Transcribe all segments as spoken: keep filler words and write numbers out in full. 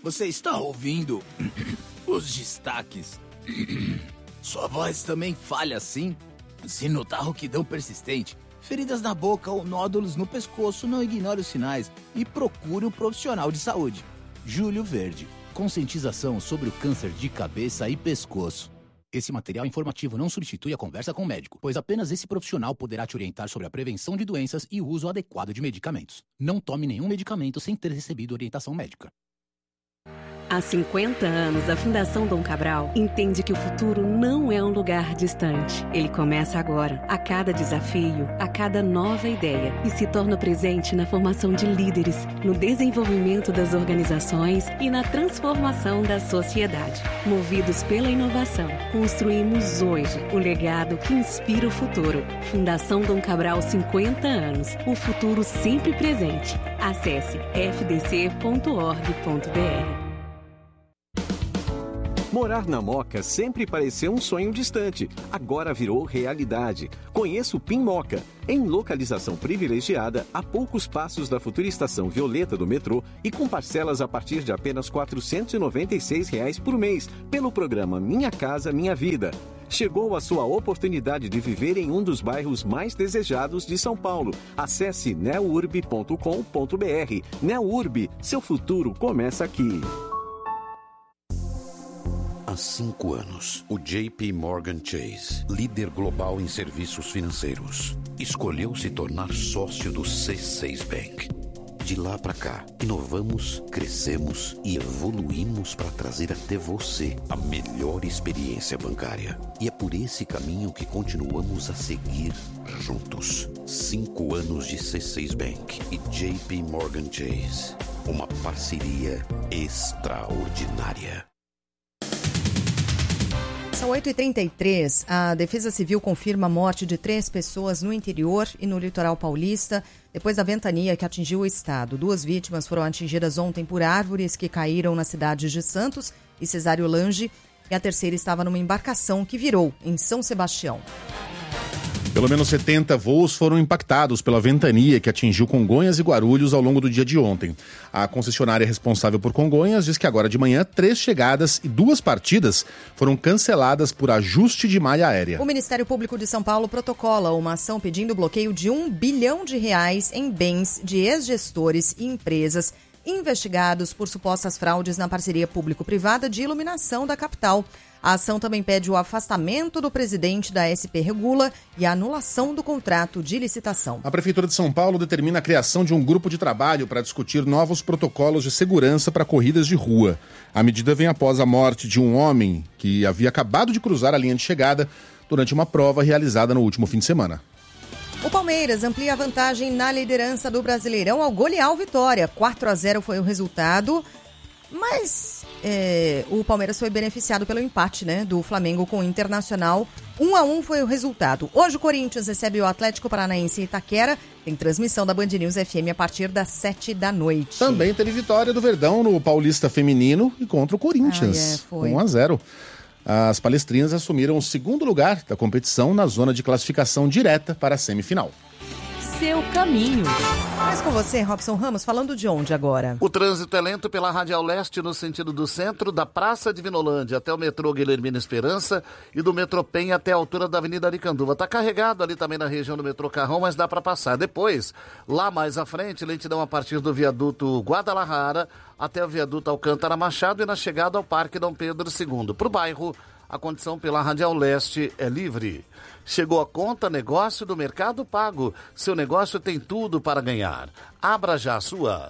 Você está ouvindo os destaques? Sua voz também falha assim? Se notar rouquidão persistente, feridas na boca ou nódulos no pescoço, não ignore os sinais e procure um profissional de saúde. Júlio Verde. Conscientização sobre o câncer de cabeça e pescoço. Esse material informativo não substitui a conversa com o médico, pois apenas esse profissional poderá te orientar sobre a prevenção de doenças e o uso adequado de medicamentos. Não tome nenhum medicamento sem ter recebido orientação médica. Há cinquenta anos, a Fundação Dom Cabral entende que o futuro não é um lugar distante. Ele começa agora, a cada desafio, a cada nova ideia, e se torna presente na formação de líderes, no desenvolvimento das organizações e na transformação da sociedade. Movidos pela inovação, construímos hoje o legado que inspira o futuro. Fundação Dom Cabral, cinquenta anos. O futuro sempre presente. Acesse f d c ponto org ponto b r. Morar na Moca sempre pareceu um sonho distante. Agora virou realidade. Conheça o Pin Moca, em localização privilegiada, a poucos passos da futura estação Violeta do metrô e com parcelas a partir de apenas quatrocentos e noventa e seis reais por mês, pelo programa Minha Casa Minha Vida. Chegou a sua oportunidade de viver em um dos bairros mais desejados de São Paulo. Acesse neurb ponto com ponto b r. Neurb, seu futuro começa aqui. Há cinco anos, o J P Morgan Chase, líder global em serviços financeiros, escolheu se tornar sócio do C seis Bank. De lá para cá, inovamos, crescemos e evoluímos para trazer até você a melhor experiência bancária. E é por esse caminho que continuamos a seguir juntos. Cinco anos de C seis Bank e J P Morgan Chase. Uma parceria extraordinária. São oito e trinta e três. A Defesa Civil confirma a morte de três pessoas no interior e no litoral paulista, depois da ventania que atingiu o estado. Duas vítimas foram atingidas ontem por árvores que caíram nas cidades de Santos e Cesário Lange, e a terceira estava numa embarcação que virou em São Sebastião. Pelo menos setenta voos foram impactados pela ventania que atingiu Congonhas e Guarulhos ao longo do dia de ontem. A concessionária responsável por Congonhas diz que agora de manhã, três chegadas e duas partidas foram canceladas por ajuste de malha aérea. O Ministério Público de São Paulo protocola uma ação pedindo bloqueio de um bilhão de reais em bens de ex-gestores e empresas investigados por supostas fraudes na parceria público-privada de iluminação da capital. A ação também pede o afastamento do presidente da S P Regula e a anulação do contrato de licitação. A Prefeitura de São Paulo determina a criação de um grupo de trabalho para discutir novos protocolos de segurança para corridas de rua. A medida vem após a morte de um homem que havia acabado de cruzar a linha de chegada durante uma prova realizada no último fim de semana. O Palmeiras amplia a vantagem na liderança do Brasileirão ao golear o Vitória. quatro a zero foi o resultado. Mas é, o Palmeiras foi beneficiado pelo empate, né, do Flamengo com o Internacional. um a um foi o resultado. Hoje o Corinthians recebe o Atlético Paranaense em Itaquera. Tem transmissão da Band News F M a partir das sete da noite. Também teve vitória do Verdão no Paulista Feminino e contra o Corinthians. Ah, é, foi. um a zero. As palestrinas assumiram o segundo lugar da competição na zona de classificação direta para a semifinal. Seu caminho. Mas com você, Robson Ramos, falando de onde agora? O trânsito é lento pela Radial Leste no sentido do centro, da Praça de Vinolândia até o metrô Guilhermina Esperança e do metrô Penha até a altura da Avenida Aricanduva. Está carregado ali também na região do metrô Carrão, mas dá para passar. Depois, lá mais à frente, lentidão a partir do viaduto Guadalajara até o viaduto Alcântara Machado e na chegada ao Parque Dom Pedro segundo. Para o bairro, a condição pela Radial Leste é livre. Chegou a conta negócio do Mercado Pago. Seu negócio tem tudo para ganhar. Abra já a sua.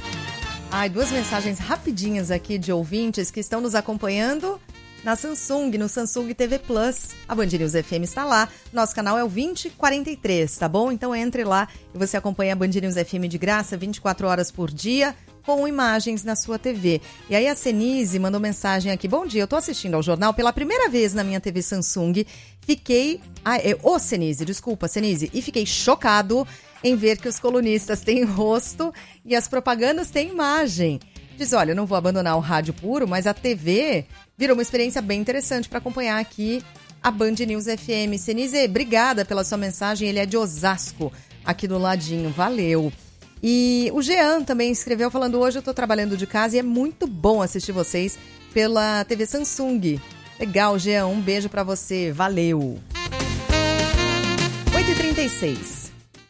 Ai, duas mensagens rapidinhas aqui de ouvintes que estão nos acompanhando na Samsung, no Samsung T V Plus. A Band News F M está lá. Nosso canal é o vinte quarenta e três, tá bom? Então entre lá e você acompanha a Band News F M de graça, vinte e quatro horas por dia, com imagens na sua T V. E aí a Senise mandou mensagem aqui. Bom dia, eu tô assistindo ao jornal pela primeira vez na minha T V Samsung. Fiquei... Ah, é, ô Senise, desculpa, Senise. E fiquei chocado em ver que os colunistas têm rosto e as propagandas têm imagem. Diz, olha, eu não vou abandonar o rádio puro, mas a T V virou uma experiência bem interessante para acompanhar aqui a Band News F M. Senise, obrigada pela sua mensagem. Ele é de Osasco, aqui do ladinho. Valeu. E o Jean também escreveu falando: hoje eu tô trabalhando de casa e é muito bom assistir vocês pela T V Samsung. Legal, Jean, um beijo pra você, valeu. oito e trinta e seis.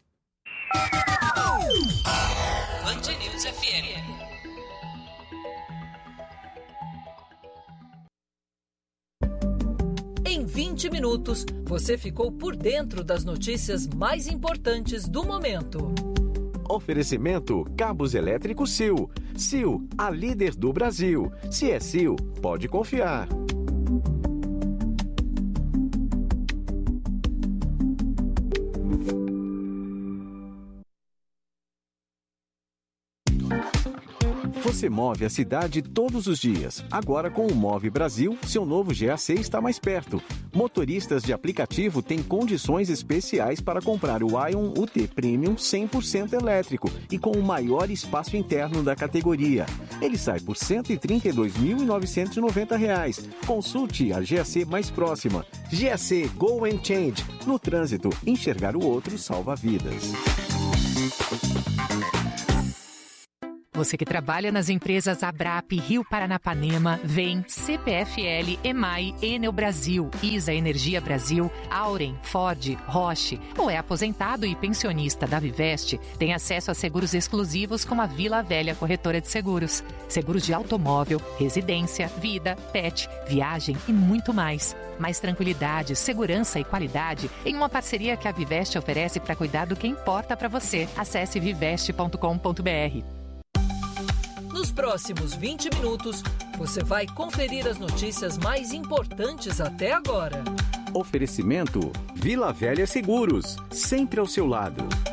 Band News F M. Em vinte minutos, você ficou por dentro das notícias mais importantes do momento. Oferecimento Cabos Elétricos Sil. Sil, a líder do Brasil. Se é Sil, pode confiar. Você move a cidade todos os dias. Agora com o Move Brasil, seu novo G A C está mais perto. Motoristas de aplicativo têm condições especiais para comprar o Ion U T Premium cem por cento elétrico e com o maior espaço interno da categoria. Ele sai por cento e trinta e dois mil novecentos e noventa reais. Consulte a G A C mais próxima. G A C Go and Change. No trânsito, enxergar o outro salva vidas. Você que trabalha nas empresas Abrap, Rio Paranapanema, Vem, C P F L, EMAI, Enel Brasil, Isa Energia Brasil, Auren, Ford, Roche, ou é aposentado e pensionista da Viveste, tem acesso a seguros exclusivos como a Vila Velha Corretora de Seguros. Seguros de automóvel, residência, vida, pet, viagem e muito mais. Mais tranquilidade, segurança e qualidade em uma parceria que a Viveste oferece para cuidar do que importa para você. Acesse viveste ponto com ponto b r. Nos próximos vinte minutos, você vai conferir as notícias mais importantes até agora. Oferecimento Vila Velha Seguros, sempre ao seu lado.